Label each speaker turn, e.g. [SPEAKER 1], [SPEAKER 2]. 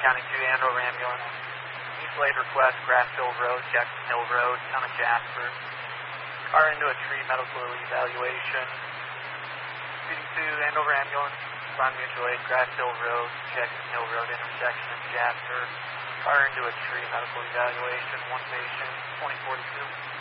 [SPEAKER 1] County 2, Andover Ambulance. East Lade request, Grass Hill Road, Jackson Hill Road, Town of Jasper. Car into a tree, medical evaluation. Speeding to Andover Ambulance, Bond Mutual Aid, Grass Hill Road, Jackson Hill Road intersection in Jasper. Car into a tree, medical evaluation, one patient, 2042.